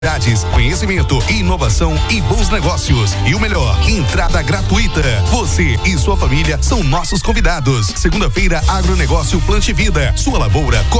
Conhecimento, inovação e bons negócios. E o melhor, entrada gratuita. Você e sua família são nossos convidados. Segunda-feira, Agronegócio Plante Vida. Sua lavoura